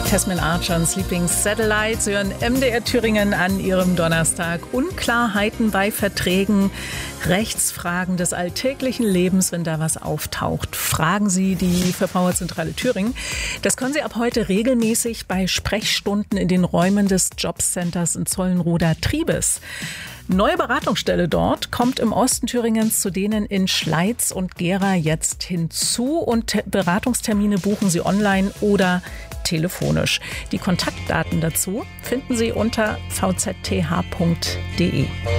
Tesman Archons Lieblings-Satellite. Sie hören MDR Thüringen an Ihrem Donnerstag. Unklarheiten bei Verträgen, Rechtsfragen des alltäglichen Lebens, wenn da was auftaucht. Fragen Sie die Verbraucherzentrale Thüringen. Das können Sie ab heute regelmäßig bei Sprechstunden in den Räumen des Jobcenters in Zollenroda-Triebes. Neue Beratungsstelle dort kommt im Osten Thüringens zu denen in Schleiz und Gera jetzt hinzu. Und Beratungstermine buchen Sie online oder telefonisch. Die Kontaktdaten dazu finden Sie unter vzth.de.